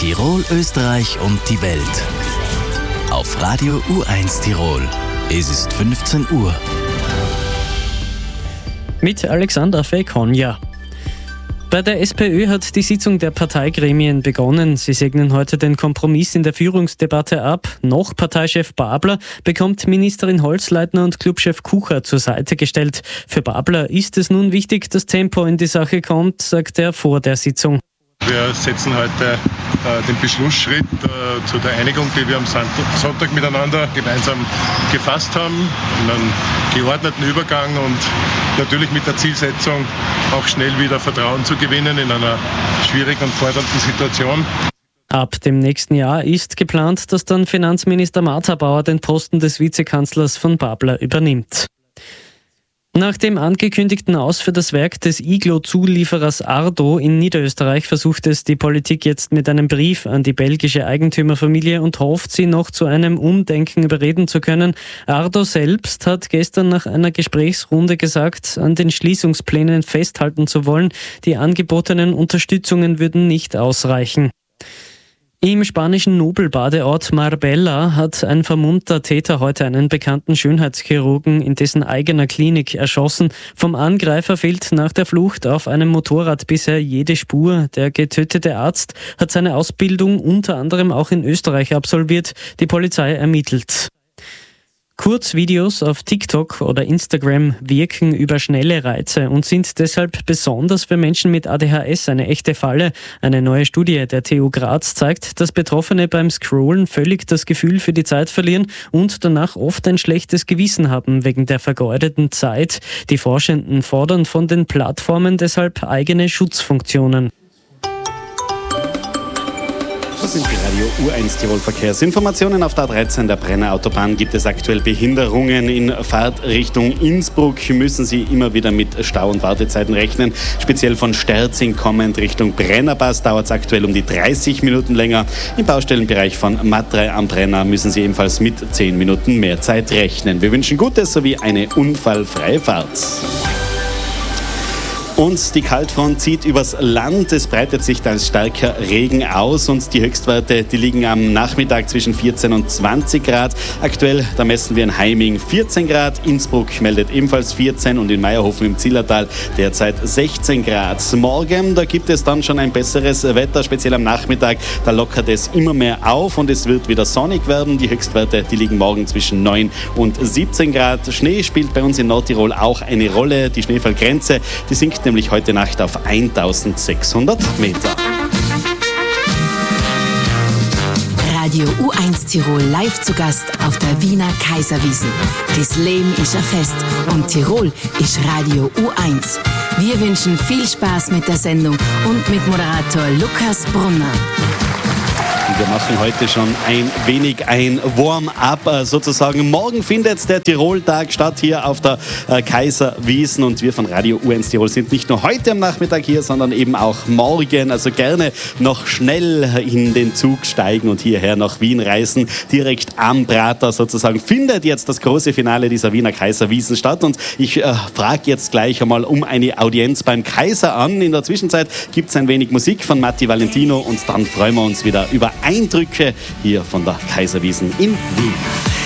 Tirol, Österreich und die Welt. Auf Radio U1 Tirol. Es ist 15 Uhr. Mit Alexander Fekonja. Bei der SPÖ hat die Sitzung der Parteigremien begonnen. Sie segnen heute den Kompromiss in der Führungsdebatte ab. Noch Parteichef Babler bekommt Ministerin Holzleitner und Clubchef Kucher zur Seite gestellt. Für Babler ist es nun wichtig, dass Tempo in die Sache kommt, sagt er vor der Sitzung. Wir setzen heute den Beschlussschritt zu der Einigung, die wir am Sonntag miteinander gemeinsam gefasst haben, in einem geordneten Übergang und natürlich mit der Zielsetzung, auch schnell wieder Vertrauen zu gewinnen in einer schwierigen und fordernden Situation. Ab dem nächsten Jahr ist geplant, dass dann Finanzminister Martha Bauer den Posten des Vizekanzlers von Babler übernimmt. Nach dem angekündigten Aus für das Werk des Iglo-Zulieferers Ardo in Niederösterreich versucht es die Politik jetzt mit einem Brief an die belgische Eigentümerfamilie und hofft, sie noch zu einem Umdenken überreden zu können. Ardo selbst hat gestern nach einer Gesprächsrunde gesagt, an den Schließungsplänen festhalten zu wollen. Die angebotenen Unterstützungen würden nicht ausreichen. Im spanischen Nobelbadeort Marbella hat ein vermummter Täter heute einen bekannten Schönheitschirurgen in dessen eigener Klinik erschossen. Vom Angreifer fehlt nach der Flucht auf einem Motorrad bisher jede Spur. Der getötete Arzt hat seine Ausbildung unter anderem auch in Österreich absolviert. Die Polizei ermittelt. Kurzvideos auf TikTok oder Instagram wirken über schnelle Reize und sind deshalb besonders für Menschen mit ADHS eine echte Falle. Eine neue Studie der TU Graz zeigt, dass Betroffene beim Scrollen völlig das Gefühl für die Zeit verlieren und danach oft ein schlechtes Gewissen haben wegen der vergeudeten Zeit. Die Forschenden fordern von den Plattformen deshalb eigene Schutzfunktionen. Das sind die Radio U1 Tirol Verkehrsinformationen. Auf der A13 der Brenner Autobahn gibt es aktuell Behinderungen. In Fahrtrichtung Innsbruck müssen Sie immer wieder mit Stau- und Wartezeiten rechnen. Speziell von Sterzing kommend Richtung Brennerpass dauert es aktuell um die 30 Minuten länger. Im Baustellenbereich von Matrei am Brenner müssen Sie ebenfalls mit 10 Minuten mehr Zeit rechnen. Wir wünschen Gutes sowie eine unfallfreie Fahrt. Und die Kaltfront zieht übers Land. Es breitet sich als starker Regen aus und die Höchstwerte, die liegen am Nachmittag zwischen 14 und 20 Grad. Aktuell, da messen wir in Heiming 14 Grad, Innsbruck meldet ebenfalls 14 und in Meierhofen im Zillertal derzeit 16 Grad. Morgen, da gibt es dann schon ein besseres Wetter, speziell am Nachmittag. Da lockert es immer mehr auf und es wird wieder sonnig werden. Die Höchstwerte, die liegen morgen zwischen 9 und 17 Grad. Schnee spielt bei uns in Nordtirol auch eine Rolle. Die Schneefallgrenze, die sinkt nämlich heute Nacht auf 1600 Meter. Radio U1 Tirol live zu Gast auf der Wiener Kaiserwiesn. Das Leben ist ein Fest und Tirol ist Radio U1. Wir wünschen viel Spaß mit der Sendung und mit Moderator Lukas Brunner. Wir machen heute schon ein wenig ein Warm-up sozusagen. Morgen findet der Tirol-Tag statt hier auf der Kaiserwiesn und wir von Radio U1 Tirol sind nicht nur heute am Nachmittag hier, sondern eben auch morgen. Also gerne noch schnell in den Zug steigen und hierher nach Wien reisen. Direkt am Prater sozusagen findet jetzt das große Finale dieser Wiener Kaiserwiesn statt und ich frage jetzt gleich einmal um eine Audienz beim Kaiser an. In der Zwischenzeit gibt es ein wenig Musik von Matti Valentino und dann freuen wir uns wieder über Eindrücke hier von der Kaiserwiesn in Wien.